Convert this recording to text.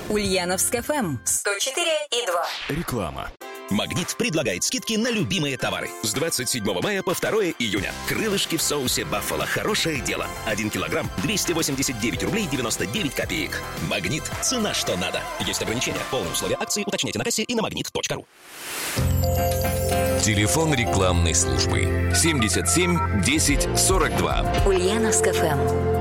Ульяновск ФМ 104,2. Реклама. «Магнит» предлагает скидки на любимые товары. С 27 мая по 2 июня. Крылышки в соусе «Баффало». Хорошее дело. 1 килограмм 289 рублей 99 копеек. «Магнит». Цена что надо. Есть ограничения. Полные условия акции уточняйте на кассе и на magnet.ru. Телефон рекламной службы 77 10 42. Ульяновск ФМ.